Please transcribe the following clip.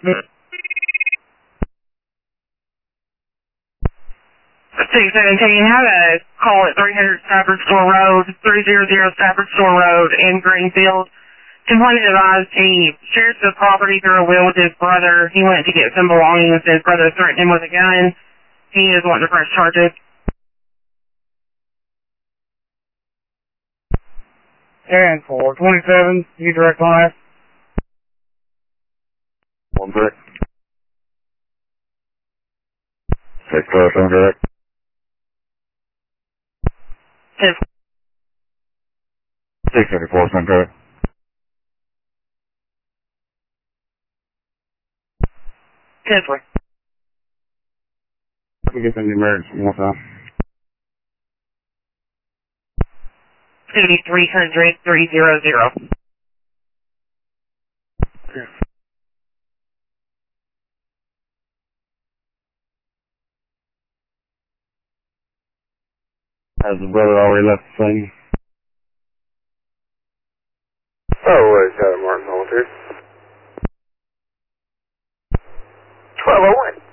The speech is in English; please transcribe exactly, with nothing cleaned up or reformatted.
six seventeen, had a call at three hundred Stafford Store Road, three hundred Stafford Store Road in Greenfield. Complainant advised he shares the property through a will with his brother. He went to get some belongings. His brother threatened him with a gun. He is wanting to press charges. And for twenty-seven, you direct on that. One direct. Six seven direct. His Six seventy four cent direct. Tisley. Let me get in the emergency one time. seventy-three hundred, three hundred. Okay. Has the brother already left the scene? Oh, wait, got a Martin Volunteer. twelve oh one.